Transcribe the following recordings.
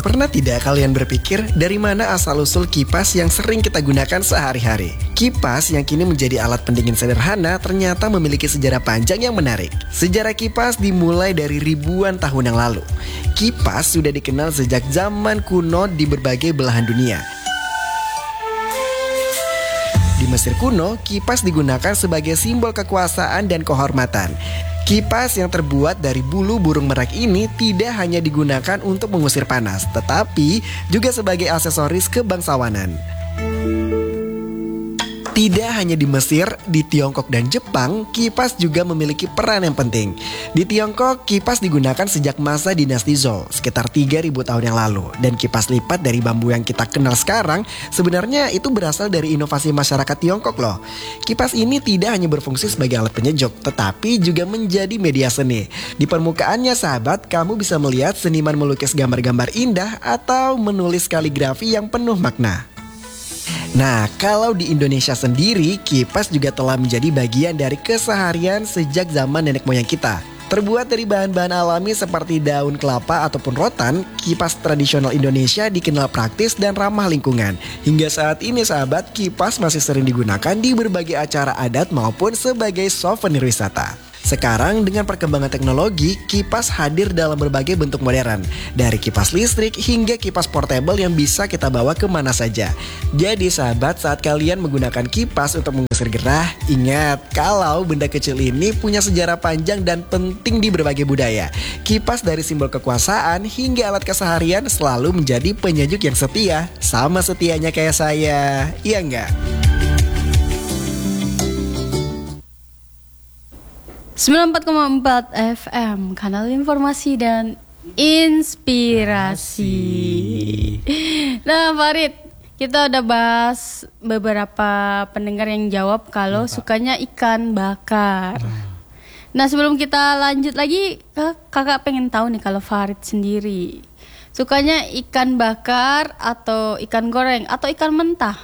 Pernah tidak kalian berpikir dari mana asal-usul kipas yang sering kita gunakan sehari-hari? Kipas yang kini menjadi alat pendingin sederhana ternyata memiliki sejarah panjang yang menarik. Sejarah kipas dimulai dari ribuan tahun yang lalu. Kipas sudah dikenal sejak zaman kuno di berbagai belahan dunia. Di Mesir kuno, kipas digunakan sebagai simbol kekuasaan dan kehormatan. Kipas yang terbuat dari bulu burung merak ini tidak hanya digunakan untuk mengusir panas, tetapi juga sebagai aksesoris kebangsawanan. Tidak hanya di Mesir, di Tiongkok dan Jepang, kipas juga memiliki peran yang penting. Di Tiongkok, kipas digunakan sejak masa dinasti Zhou, sekitar 3.000 tahun yang lalu. Dan kipas lipat dari bambu yang kita kenal sekarang, sebenarnya itu berasal dari inovasi masyarakat Tiongkok loh. Kipas ini tidak hanya berfungsi sebagai alat penyejuk, tetapi juga menjadi media seni. Di permukaannya sahabat, kamu bisa melihat seniman melukis gambar-gambar indah atau menulis kaligrafi yang penuh makna. Nah, kalau di Indonesia sendiri, kipas juga telah menjadi bagian dari keseharian sejak zaman nenek moyang kita. Terbuat dari bahan-bahan alami seperti daun kelapa ataupun rotan, kipas tradisional Indonesia dikenal praktis dan ramah lingkungan. Hingga saat ini sahabat, kipas masih sering digunakan di berbagai acara adat maupun sebagai souvenir wisata. Sekarang dengan perkembangan teknologi, kipas hadir dalam berbagai bentuk modern. Dari kipas listrik hingga kipas portable yang bisa kita bawa kemana saja. Jadi sahabat, saat kalian menggunakan kipas untuk mengusir gerah, ingat kalau benda kecil ini punya sejarah panjang dan penting di berbagai budaya. Kipas dari simbol kekuasaan hingga alat keseharian selalu menjadi penyejuk yang setia. Sama setianya kayak saya, iya enggak? 94,4 FM, kanal informasi dan inspirasi. Nah Farid, kita udah bahas beberapa pendengar yang jawab kalau sukanya ikan bakar. Nah sebelum kita lanjut lagi, kakak pengen tahu nih kalau Farid sendiri sukanya ikan bakar atau ikan goreng atau ikan mentah?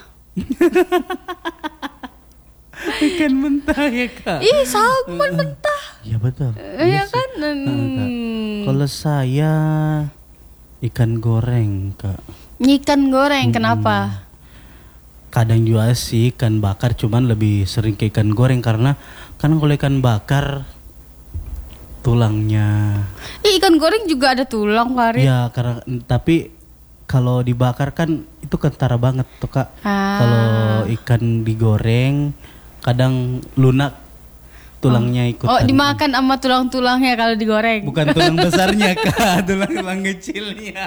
Ikan mentah ya kak? Ih salmon mentah. Iya betul. Iya kan? Kalau saya ikan goreng kak. Ikan goreng kenapa? Kadang juga sih ikan bakar, cuman lebih sering ke ikan goreng karena kan kalau ikan bakar tulangnya. Ikan goreng juga ada tulang Farid. Ya karena tapi kalau dibakar kan itu kentara banget tuh kak. Kalau ikan digoreng kadang lunak tulangnya ikutan. Oh dimakan sama tulang-tulangnya kalau digoreng. Bukan tulang besarnya kak, tulang kecilnya.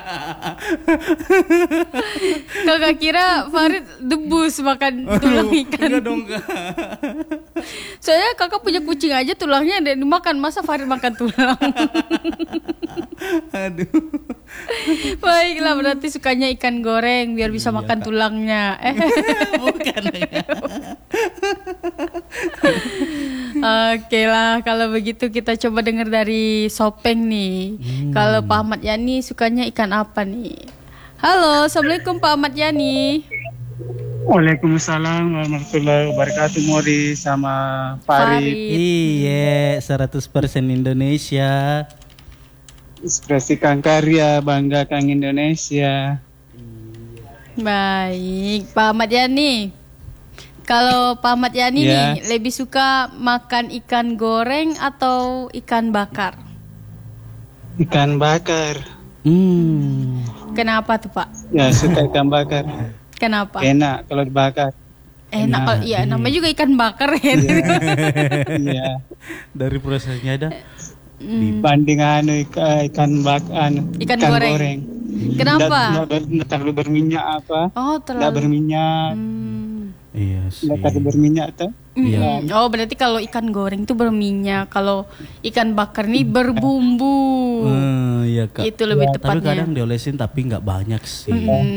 Kakak kira Farid debus makan tulang ikan. Enggak dong kak. Soalnya kakak punya kucing aja tulangnya dan dimakan, masa Farid makan tulang? Aduh. Baiklah, berarti sukanya ikan goreng biar bisa makan kak. Tulangnya. Bukan. Oke lah, kalau begitu kita coba dengar dari Sopeng nih. Kalau Pak Ahmad Yani sukanya ikan apa nih? Halo, Assalamualaikum Pak Ahmad Yani. Waalaikumsalam warahmatullahi wabarakatuh, Mori sama Farid. Iya, 100% Indonesia. Ekspresikan karya, banggakan Indonesia. Baik, Pak Ahmad Yani. Kalau Pak Ahmad Yani nih lebih suka makan ikan goreng atau ikan bakar? Ikan bakar. Kenapa tuh Pak? Ya suka ikan bakar. Kenapa? Enak kalau dibakar. Enak kalau iya namanya juga ikan bakar ya. Iya. Dari prosesnya ada. Dibanding ikan goreng. Kenapa? Nggak terlalu berminyak apa? Oh terlalu. Nggak berminyak. Iya sih. Nggak terlalu berminyak tuh. Iya. Oh berarti kalau ikan goreng itu berminyak, kalau ikan bakar nih berbumbu. Iya kak. Itu lebih tepatnya. Tapi kadang diolesin tapi nggak banyak sih.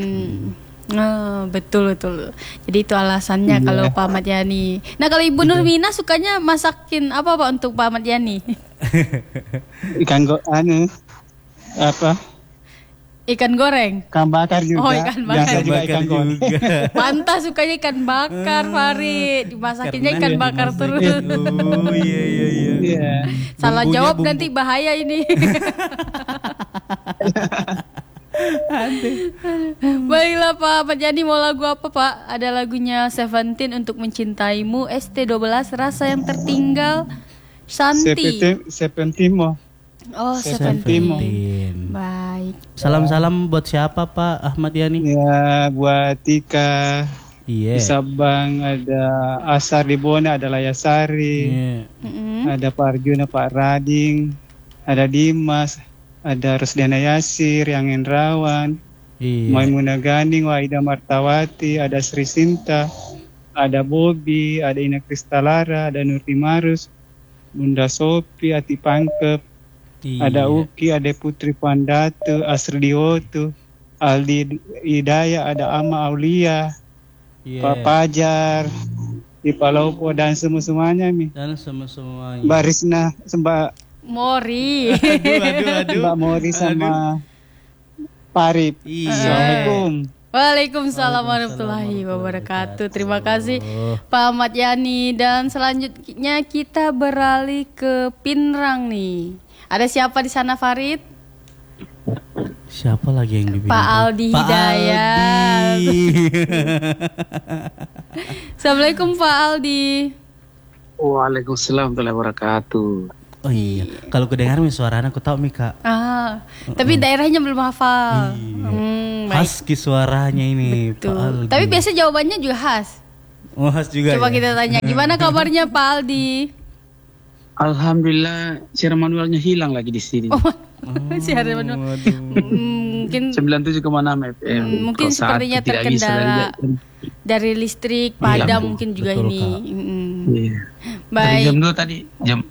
Betul. Jadi itu alasannya kalau Pak Ahmad Yani. Nah kalau Ibu Nurmina sukanya masakin apa Pak untuk Pak Ahmad Yani? Ikan apa? Ikan goreng. Ikan bakar juga. Oh ikan bakar. Biasa juga ikan goreng. Pantas sukanya ikan bakar Farid. Dimasakinnya ikan bakar terus. Oh iya. Salah jawab nanti bahaya ini. santai. Baiklah Pak Ahmad Yani, mau lagu apa Pak? Ada lagunya Seventeen Untuk Mencintaimu, ST12 Rasa Yang Tertinggal, Santi. Sepentimo. Oh, Seventeen. Baik. Salam-salam buat siapa Pak Ahmad Yani? Ya, buat Tika. Di Iya. Sabang ada Asar di Bona, ada Layasari, Iya. ada Pak Arjuna, Pak Rading, ada Dimas, ada Rusdiana Yasir, yang Indrawan, Iya. Maimunah Ganing, Waida Martawati, ada Sri Sinta, ada Bobi, ada Ina Kristalara, ada Nurti Marus, Bunda Sopi, Ati Pangkep, Iya. ada Uki, ada Putri Pandatu, Asri Diotu, Aldi Hidayah, ada Ama Aulia, Iya. Pak Pajar, di Palopo dan semuanya Mi. Dan semuanya. Barisna, Mbak Mori. Aduh. Mbak Mori sama Parip. Iya. Assalamualaikum. Waalaikumsalam warahmatullahi wabarakatuh. Terima kasih Pak Ahmad Yani. Dan selanjutnya kita beralih ke Pinrang nih. Ada siapa di sana Farid? Siapa lagi yang dibilang? Pak Aldi Hidayat. Aldi. Assalamualaikum Pak Aldi. Waalaikumsalam warahmatullahi wabarakatuh. Oh iya, kalau kedengar suaranya aku tahu Mika. Tapi daerahnya belum hafal. Baik. Khas ki suaranya ini Pak Tuh. Aldi. Tapi biasa jawabannya juga khas. Oh, khas juga. Coba ya? kita tanya, gimana kabarnya Pak Aldi? Alhamdulillah, siaran manualnya hilang lagi di sini. Si Harman. Mungkin 97,6 FM. mungkin Kalau saat sepertinya tidak bisa terkendala dari listrik padam mungkin juga betul, ini. Kak. Iya. Dari Baik. jam dulu tadi, jam.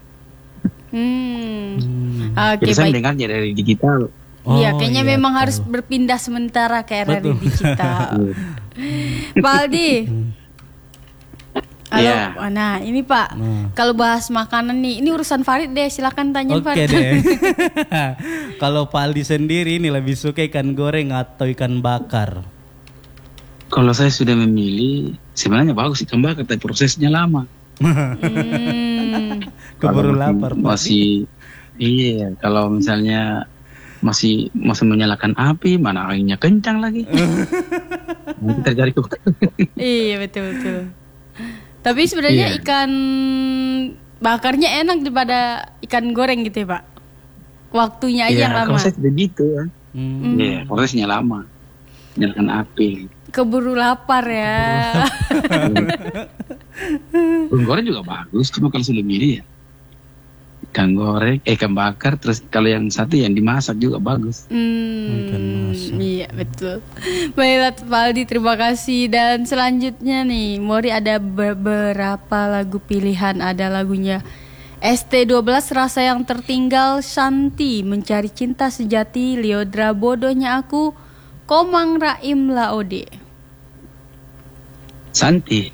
Oke, Biasanya baik. mendengarnya dari digital. Iya, kayaknya iya, memang betul. harus berpindah sementara ke RRI Betul. digital. Pak Aldi. Halo. Iya. Nah, ini Pak. Kalau bahas makanan nih, ini urusan Farid deh. Silakan tanya Oke Farid. deh. Kalau Pak Aldi sendiri ini lebih suka ikan goreng atau ikan bakar? Kalau saya sudah memilih, sebenarnya bagus ikan bakar, tapi prosesnya lama. Keburu Kalau lapar Pak. masih, iya. Kalau misalnya masih menyalakan api, mana anginnya kencang lagi. Nanti terjadi Iya, betul. Tapi sebenarnya Iya. ikan bakarnya enak daripada ikan goreng gitu ya Pak. Waktunya aja yang Iya, lama. kalau saya begitu ya. Hmm. Iya, prosesnya lama. Nyalakan api. Keburu lapar ya. Ikan goreng juga bagus, cuma kalau sudah milih ya ikan goreng, ikan bakar, terus kalau yang satu yang dimasak juga bagus. Iya betul. Baiklah Pak Aldi, terima kasih. Dan selanjutnya nih, Mori ada beberapa lagu pilihan. Ada lagunya ST12 Rasa Yang Tertinggal, Santi Mencari Cinta Sejati, Liodra Bodohnya Aku, Komang Raim Laode. Santi.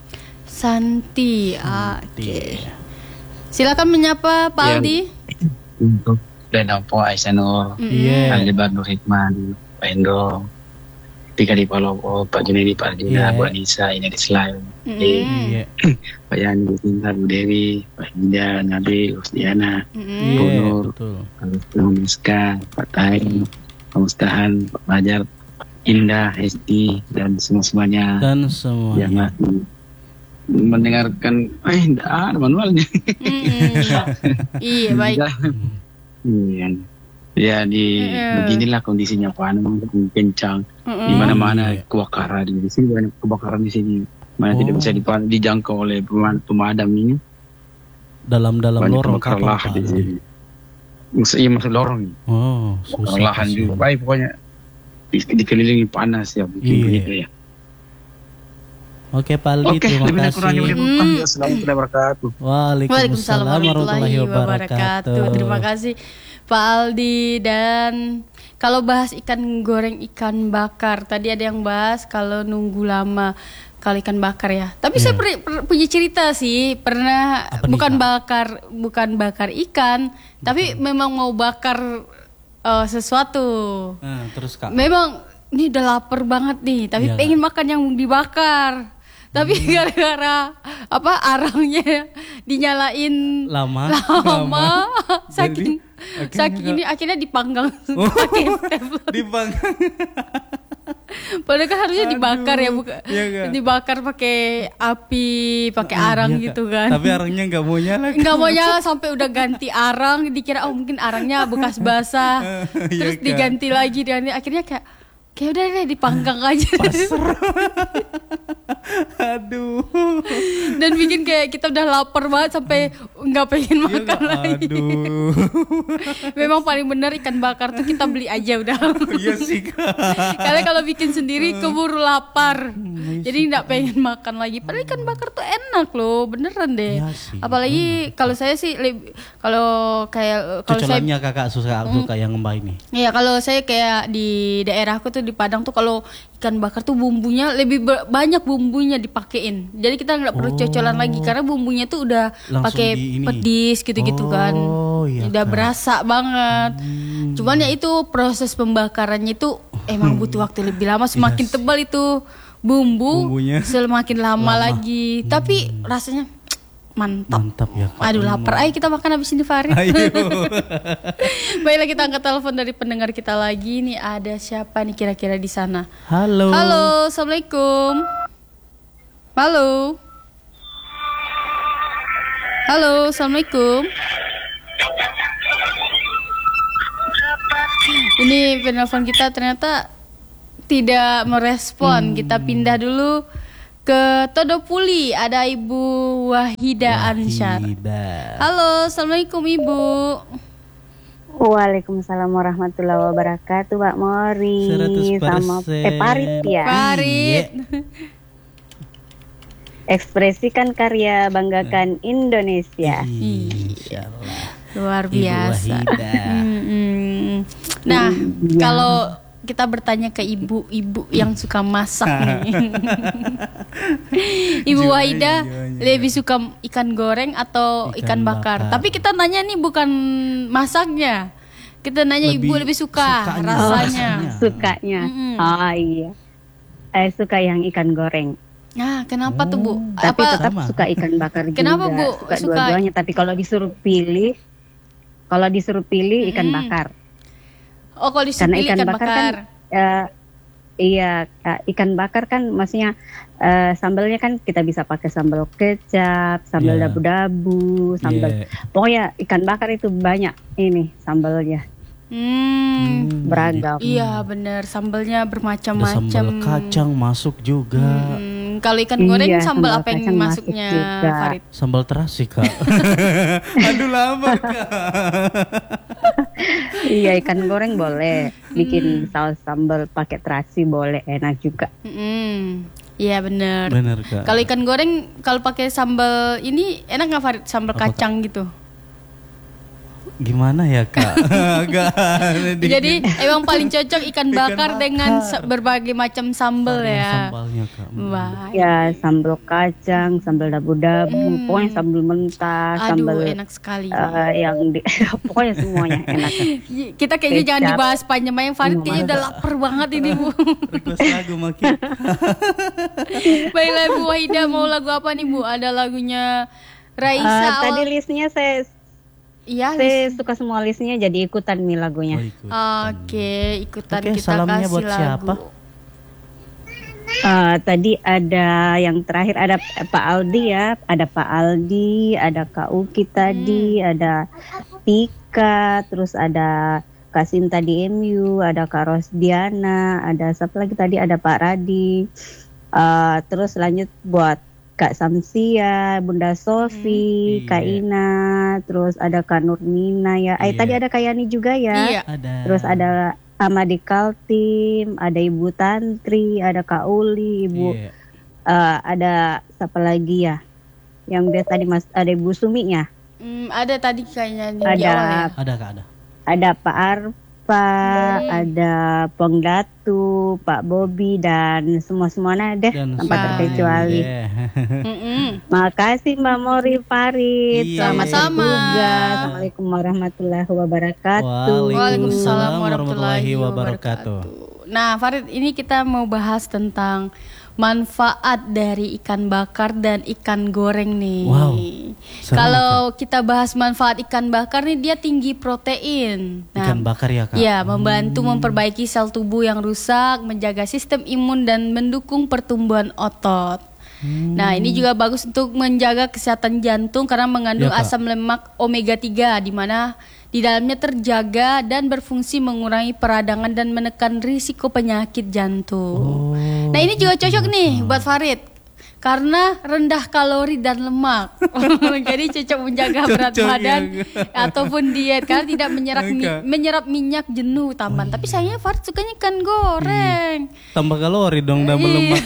Oke. Silakan menyapa Pak Aldi. Untuk Denampo Aisyah Iya. Aldebar Nur Hikman, Pak Endo, Tika di Palopo, Pak Junedi, Pak Arjuna, Iya. Bu Anissa, ini di Selain, Iya. Pak Yani, Bu Tinta, Bu Dewi, Pak Hinda, Nabil, Usdiana, Bu Iya, Nur, betul. Pak Muska, Pak Taim, Pak Mustahan, Pak Fajar, Indah, Hesti, dan semuanya Dan semua. yang masih mendengarkan, tidak ada manualnya. Iya baik. Iya. Ya beginilah kondisinya panas kencang. Di mana-mana kebakaran di sini, banyak kebakaran di sini. Mana tidak bisa dijangkau oleh pemadam ini. Dalam-dalam Banyak lorong kebakaran kapal lahan Pak di Aldi. sini. Iya masuk lorong nih. Oh, susah. Lahan juga baik pokoknya. Dikelilingi panas ya mungkin Iya. begitu ya. Oke Pak Aldi, Oke, terima lebih kurangnya kasih. Assalamualaikum wabarakatuh. Waalaikumsalam warahmatullahi wabarakatuh. Terima kasih Pak Aldi. Dan kalau bahas ikan goreng, ikan bakar, tadi ada yang bahas kalau nunggu lama kalau ikan bakar ya. Tapi saya punya cerita sih, pernah Apa nih, bukan bakar ikan, tapi memang mau bakar sesuatu. Nah, terus Kak. Memang ini udah lapar banget nih, tapi Iya. pengen makan yang dibakar. Tapi gara-gara arangnya dinyalain Lama. saking Jadi, ini akhirnya dipanggang pakai teflon. Dipanggang. Padahal kan harusnya dibakar ya, bukan? Iya, Dibakar pakai api, pakai arang Iya, gitu Kak. kan. Tapi arangnya nggak mau nyala. Nggak mau nyala sampai udah ganti arang, dikira mungkin arangnya bekas basah. Terus Iya, Kak. diganti lagi dan akhirnya kayak udah deh dipanggang aja. Aduh. Dan bikin kayak kita udah lapar banget sampai nggak pengen Iya, makan Kak. lagi. Aduh. Memang paling benar ikan bakar tuh kita beli aja udah. Iya sih, Kak. Karena kalau bikin sendiri keburu lapar. Iya Jadi nggak pengen makan lagi. Padahal ikan bakar tuh enak loh, beneran deh. Iya sih, Apalagi kalau saya sih kalau saya Cocolannya Kakak suka yang mbak ini. Iya, kalau saya kayak di daerahku tuh di Padang tuh kalau ikan bakar tuh bumbunya lebih banyak bumbunya dipakein. Jadi kita nggak perlu cocolan lagi karena bumbunya tuh udah Langsung pakai di ini. pedis gitu-gitu kan. Iya, Udah Kak. berasa banget. Cuman ya itu proses pembakarannya itu emang butuh waktu lebih lama. Semakin tebal itu Bumbunya. semakin lama lagi. Tapi rasanya mantap. Mantap ya, Kak. Aduh lapar, ayo kita makan habis ini Farid. Ayo. Baiklah, kita angkat telepon dari pendengar kita lagi. Nih ada siapa nih kira-kira di sana? Halo. Halo, assalamualaikum. Halo. Halo, assalamualaikum. Ini penelpon kita ternyata tidak merespon. Kita pindah dulu ke Todopuli. Ada Ibu Wahida Ansyar. Halo, assalamualaikum Ibu. Waalaikumsalam warahmatullahi wabarakatuh, Mbak Mori. 100%. Sama Parit ya. Farid. Ekspresikan karya, banggakan Indonesia. Insyaallah. Luar Ibu biasa. Wahida. Nah, kalau kita bertanya ke ibu-ibu yang suka masak nih. Ibu Wahida lebih suka ikan goreng atau ikan bakar? Tapi kita nanya nih bukan masaknya. Kita nanya ibu lebih suka sukanya. rasanya. Sukanya. Oh iya. Suka yang ikan goreng. Nah, kenapa tuh Bu? Tapi Apa tetap sama? suka ikan bakar juga. Kenapa, Bu? Suka Suka- dua-duanya. Tapi kalau disuruh pilih ikan bakar. Oh, kalau Karena disuruh ikan ikan bakar bakar. kan ikan bakar kan maksudnya sambalnya kan kita bisa pakai sambal kecap, sambal Iya. dabu-dabu, sambal Iya. pokoknya ikan bakar itu banyak ini sambalnya beragam. Iya, bener. Sambalnya Ada bermacam-macam. sambal kacang masuk juga. Kalau ikan goreng Iya, sambal sambal apa yang kacang masuk masuknya, juga. Farid? Sambal terasi, Kak. Aduh lama, Kak. Iya, ikan goreng boleh, bikin saus sambal pakai terasi boleh, enak juga. Iya bener. Bener, Kak. Kalau ikan goreng kalau pakai sambal ini enak nggak Farid? Sambal Apa, kacang gitu. Gimana ya, Kak? Agak aneh dikit. Jadi emang paling cocok ikan bakar dengan bakar. berbagai macam sambal Varian ya. Sambalnya, Kak. Wah. Ya, sambal kacang, sambal dabu-dabu, pokoknya sambal mentah, Aduh, sambal enak sekali. pokoknya semuanya enak. Kita kayaknya jangan kecap. dibahas panjang-panjang. Farid kayaknya udah lapar banget ini Bu. Request lagu makin. Baiklah Bu Wahida, mau lagu apa nih Bu? Ada lagunya Raisa. Tadi listnya saya Iya. suka semua listnya, jadi ikutan nih lagunya. Oh, ikut. Oke, ikutan Oke, kita salamnya kasih buat lagu. siapa? Tadi ada yang terakhir ada Pak Aldi ya, ada Pak Aldi, ada Kak Uki tadi, ada Tika, terus ada Kak Sinta di MU, ada Kak Rosdiana, ada siapa lagi tadi, ada Pak Radi. Terus lanjut buat Kak Samsia, Bunda Sofi, Iya. Kak Ina, terus ada Kak Nurmina ya. Iya. Tadi ada Kak Yani juga ya. Iya. Ada. Terus ada Amadi Kaltim, ada Ibu Tantri, ada Kak Uli, Ibu Iya. ada siapa lagi ya? Yang biasa tadi Mas, ada Ibu Sumi ya. Ada tadi kayaknya di Ada. awal ya. Ada, Kak, ada. Ada Pak Arfa, ada Pong Datu, Pak Bobi dan semua-semuanya deh Dan tanpa semuanya, terkecuali. iya. Makasih Mbak Mori Farid. Iya. Selamat Sama-sama. juga. Assalamualaikum warahmatullahi wabarakatuh. Waalaikumsalam warahmatullahi wabarakatuh. Nah, Farid, ini kita mau bahas tentang manfaat dari ikan bakar dan ikan goreng nih. Wow. Kalau kita bahas manfaat ikan bakar nih, dia tinggi protein. Ikan bakar ya, Kak? Ya, membantu memperbaiki sel tubuh yang rusak, menjaga sistem imun dan mendukung pertumbuhan otot. Nah, ini juga bagus untuk menjaga kesehatan jantung karena mengandung asam lemak omega 3 di mana di dalamnya terjaga dan berfungsi mengurangi peradangan dan menekan risiko penyakit jantung. Nah, ini juga cocok nih buat Farid karena rendah kalori dan lemak. Jadi cocok menjaga berat badan ataupun diet karena tidak menyerap minyak jenuh tambahan. Tapi sayangnya Farid sukanya ikan goreng. Tambah kalori dong, tambah lemak.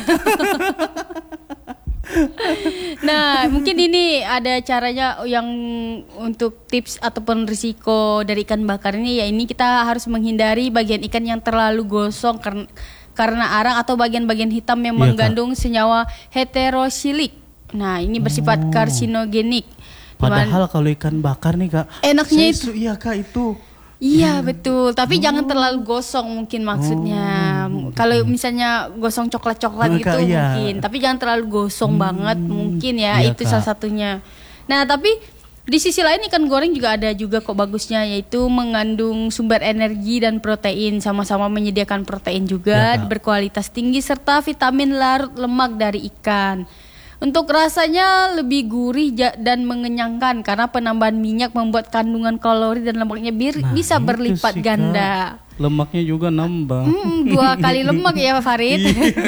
Nah, mungkin ini ada caranya yang untuk tips ataupun risiko dari ikan bakar ini, ya ini kita harus menghindari bagian ikan yang terlalu gosong karena arang atau bagian-bagian hitam yang mengandung senyawa heterosilik. Nah, ini bersifat karsinogenik. Padahal kalau ikan bakar nih, Kak, enaknya itu. Iya, Kak, itu. Iya, betul, tapi jangan terlalu gosong mungkin maksudnya. Kalau misalnya gosong coklat-coklat gitu mungkin, tapi jangan terlalu gosong banget mungkin ya, itu Kak. Salah satunya. Nah, tapi di sisi lain ikan goreng juga ada juga kok bagusnya, yaitu mengandung sumber energi dan protein, sama-sama menyediakan protein juga berkualitas tinggi serta vitamin larut lemak dari ikan. Untuk rasanya lebih gurih dan mengenyangkan karena penambahan minyak membuat kandungan kalori dan lemaknya bisa berlipat ganda. Lemaknya juga nambah. 2 kali lemak ya, Farid.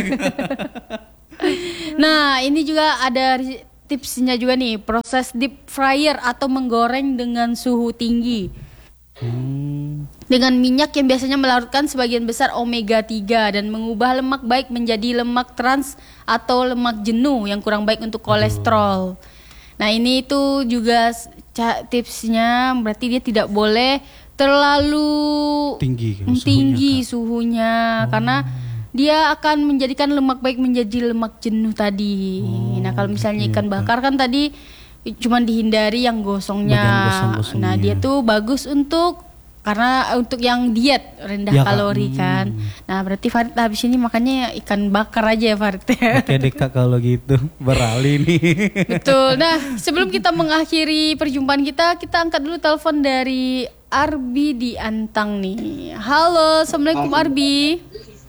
Nah, ini juga ada tipsnya juga nih, proses deep fryer atau menggoreng dengan suhu tinggi. Dengan minyak yang biasanya melarutkan sebagian besar omega 3 dan mengubah lemak baik menjadi lemak trans atau lemak jenuh yang kurang baik untuk kolesterol. Nah, ini itu juga tipsnya, berarti dia tidak boleh terlalu tinggi suhunya karena dia akan menjadikan lemak baik menjadi lemak jenuh tadi. Nah, kalau misalnya ikan bakar kan tadi cuman dihindari yang gosongnya. Nah, dia tuh bagus untuk yang diet rendah kalori kan. Nah, berarti Farid habis ini makannya ikan bakar aja ya, Farid. Oke deh, Kak, kalau gitu beralih nih. Betul. Nah, sebelum kita mengakhiri perjumpaan kita angkat dulu telepon dari Arbi di Antang nih. Halo, Assalamualaikum Arbi.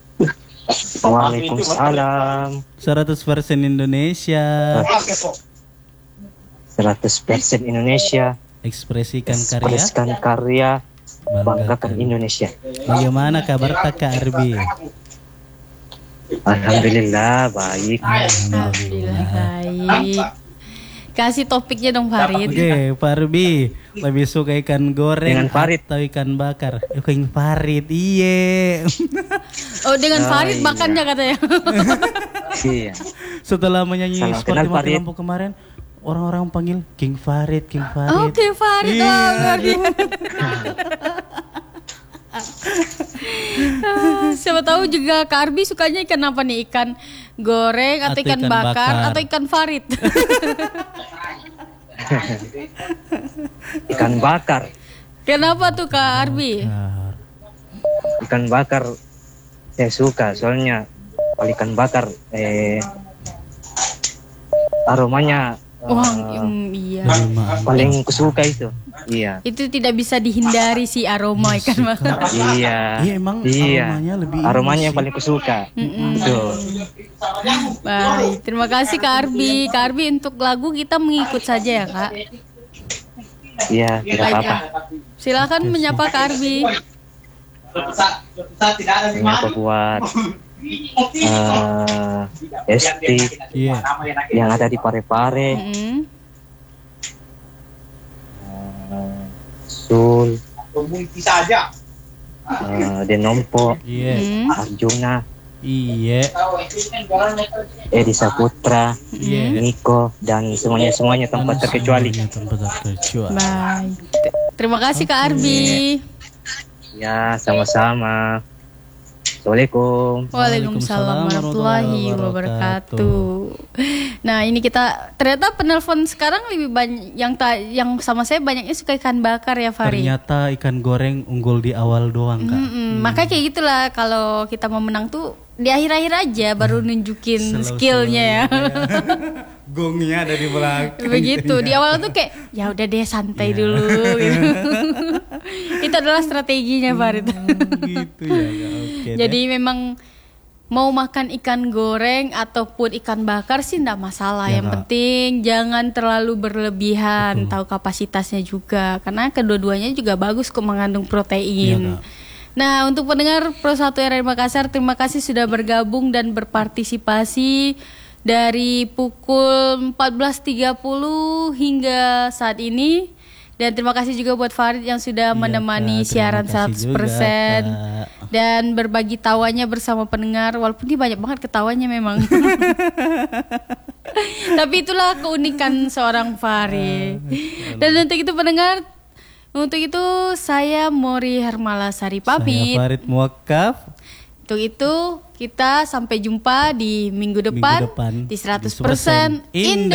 Waalaikumsalam. 100% Indonesia. 100% Indonesia. Ekspresikan karya, banggakan Indonesia. Bagaimana kabar Kak Arbi? Alhamdulillah baik. Alhamdulillah baik. Kasih topiknya dong, Farid. Oke, Pak Arbi, lebih suka ikan goreng dengan Farid atau ikan bakar? Ikan Farid, iye. Oh, dengan Farid makannya katanya. Iya. Setelah menyanyi Salam Sport kenal, di Mati Farid. Lampu kemarin, orang-orang panggil King Farid, King Farid. Oh, King Farid. Siapa tahu juga Kak Arbi sukanya ikan apa nih? Ikan goreng atau ikan bakar atau ikan Farid? Ikan bakar. Kenapa tuh Kak Arbi? Ikan bakar saya suka soalnya kalau ikan bakar aromanya iya. Paling kusuka itu. Iya. Itu tidak bisa dihindari sih aroma ikan bakar. Iya. Iya, emang aromanya lebih aromanya yang paling kusuka. Betul. Baik, terima kasih Kak Arbi. Kak Arbi, untuk lagu kita mengikut saja ya, Kak. Iya, tidak apa-apa. Silakan menyapa Kak Arbi. Menyapa buat Esti yang ada di Parepare, Sul, Denompo, Arjuna, Edi Saputra, Niko, dan semuanya tanpa terkecuali. Baik, terima kasih Kak Arbi. Ya, sama-sama. Assalamualaikum. Waalaikumsalam warahmatullahi wabarakatuh. Nah, ini kita ternyata penelpon sekarang lebih banyak yang sama saya banyaknya suka ikan bakar ya, Fari. Ternyata ikan goreng unggul di awal doang, Kak. Makanya kayak gitulah kalau kita mau menang tuh di akhir-akhir aja baru nunjukin skillnya ya. Gongnya ada di belakang. Begitu, di awal tuh kayak ya udah deh santai dulu gitu. Itu adalah strateginya Farid. Gitu ya. Okay, jadi memang mau makan ikan goreng ataupun ikan bakar sih enggak masalah. Ya, yang penting jangan terlalu berlebihan, tahu kapasitasnya juga karena kedua-duanya juga bagus kok mengandung protein. Ya, nah, untuk pendengar Pro 1 RRI Makassar, terima kasih sudah bergabung dan berpartisipasi dari pukul 14.30 hingga saat ini. Dan terima kasih juga buat Farid yang sudah menemani siaran 100% juga, dan berbagi tawanya bersama pendengar. Walaupun dia banyak banget ketawanya memang. Tapi itulah keunikan seorang Farid. Dan untuk itu pendengar, untuk itu saya Mori Hermalasari pamit. Saya Farid Muwakkaf. Untuk itu kita sampai jumpa di minggu depan di 100% Indah.